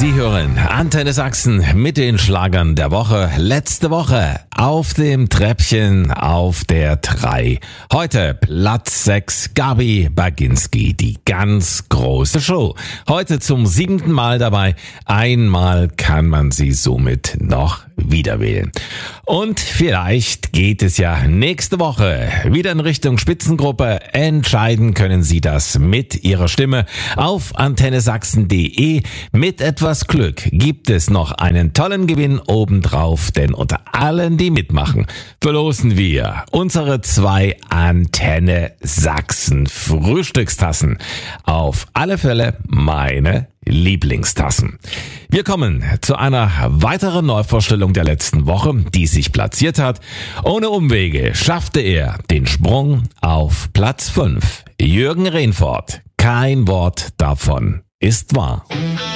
Sie hören Antenne Sachsen mit den Schlagern der Woche. Letzte Woche auf dem Treppchen auf der 3. Heute Platz 6, Gabi Baginski, die ganz große Show. Heute zum 7. Mal dabei. Einmal kann man sie somit noch wieder wählen. Und vielleicht geht es ja nächste Woche wieder in Richtung Spitzengruppe. Entscheiden können Sie das mit Ihrer Stimme auf antennesachsen.de. Mit etwas Glück gibt es noch einen tollen Gewinn obendrauf, denn unter allen, die mitmachen, verlosen wir unsere 2 Antenne Sachsen Frühstückstassen. Auf alle Fälle meine Lieblingstassen. Wir kommen zu einer weiteren Neuvorstellung der letzten Woche, die sich platziert hat. Ohne Umwege schaffte er den Sprung auf Platz 5. Jürgen Rehnfort. Kein Wort davon ist wahr.